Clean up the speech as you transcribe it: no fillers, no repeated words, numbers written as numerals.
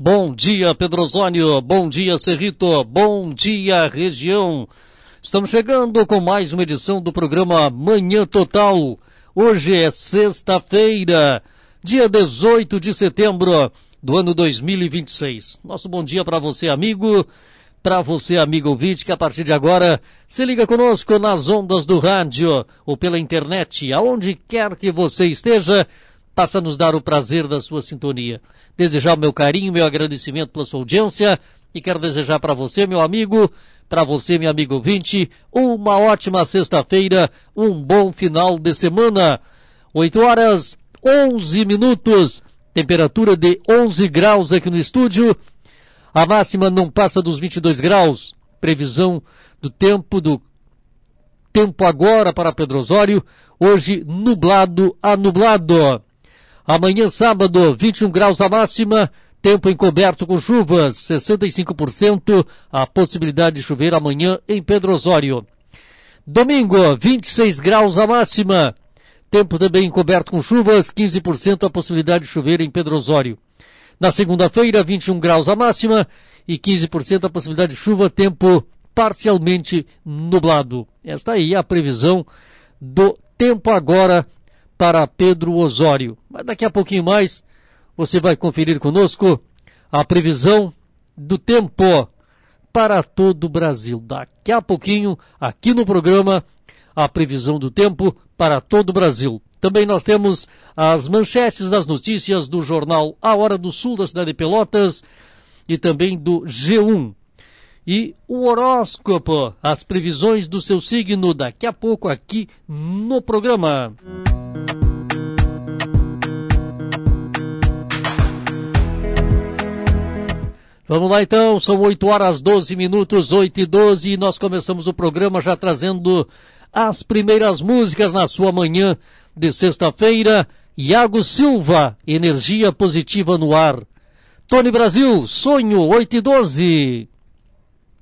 Bom dia, Pedro Osório. Bom dia, Cerrito. Bom dia, região. Estamos chegando com mais uma edição do programa Manhã Total. Hoje é sexta-feira, dia 18 de setembro do ano 2026. Nosso bom dia para você, amigo, ouvinte, que a partir de agora se liga conosco nas ondas do rádio ou pela internet, aonde quer que você esteja, passa a nos dar o prazer da sua sintonia. Desejar o meu carinho, meu agradecimento pela sua audiência e quero desejar para você, meu amigo, para você, minha amiga ouvinte, uma ótima sexta-feira, um bom final de semana. 8h11, temperatura de 11 graus aqui no estúdio, a máxima não passa dos 22 graus, previsão do tempo agora para Pedro Osório, hoje nublado a nublado. Amanhã, sábado, 21 graus a máxima, tempo encoberto com chuvas, 65% a possibilidade de chover amanhã em Pedro Osório. Domingo, 26 graus a máxima, tempo também encoberto com chuvas, 15% a possibilidade de chover em Pedro Osório. Na segunda-feira, 21 graus a máxima e 15% a possibilidade de chuva, tempo parcialmente nublado. Esta aí é a previsão do tempo agora para Pedro Osório. Mas daqui a pouquinho mais você vai conferir conosco a previsão do tempo para todo o Brasil. Daqui a pouquinho, aqui no programa, a previsão do tempo para todo o Brasil. Também nós temos as manchetes das notícias do jornal A Hora do Sul da cidade de Pelotas e também do G1. E o horóscopo, as previsões do seu signo, daqui a pouco aqui no programa. Vamos lá então, são 8h12, 8h12, e nós começamos o programa já trazendo as primeiras músicas na sua manhã de sexta-feira. Iago Silva, Energia Positiva no Ar. Tony Brasil, Sonho, 8h12.